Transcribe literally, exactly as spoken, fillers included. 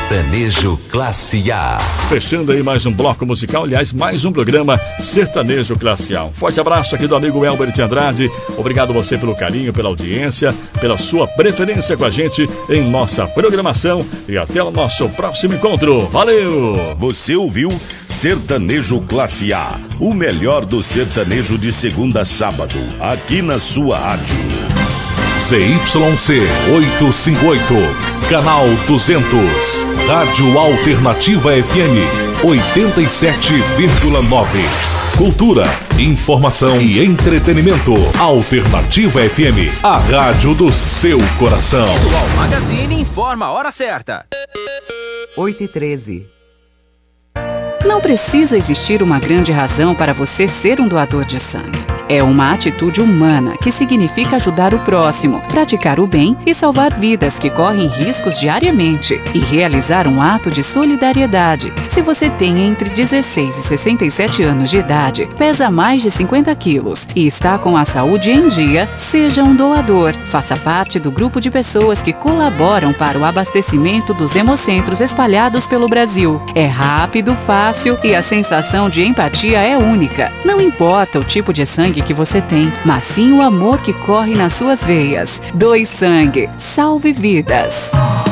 Sertanejo Classe A. Fechando aí mais um bloco musical, aliás, mais um programa Sertanejo Classe A. Um forte abraço aqui do amigo Elber de Andrade. Obrigado você pelo carinho, pela audiência, pela sua preferência com a gente em nossa programação e até o nosso próximo encontro. Valeu! Você ouviu Sertanejo Classe A, o melhor do sertanejo de segunda a sábado, aqui na sua rádio. Z Y C oitocentos e cinquenta e oito, canal duzentos, Rádio Alternativa F M oitenta e sete vírgula nove. Cultura, informação e entretenimento. Alternativa F M, a rádio do seu coração. O Magazine informa a hora certa. oito e treze. Não precisa existir uma grande razão para você ser um doador de sangue. É uma atitude humana que significa ajudar o próximo, praticar o bem e salvar vidas que correm riscos diariamente e realizar um ato de solidariedade. Se você tem entre dezesseis e sessenta e sete anos de idade, pesa mais de cinquenta quilos e está com a saúde em dia, seja um doador. Faça parte do grupo de pessoas que colaboram para o abastecimento dos hemocentros espalhados pelo Brasil. É rápido, fácil e a sensação de empatia é única. Não importa o tipo de sangue que você tem, mas sim o amor que corre nas suas veias. Doe sangue, salve vidas.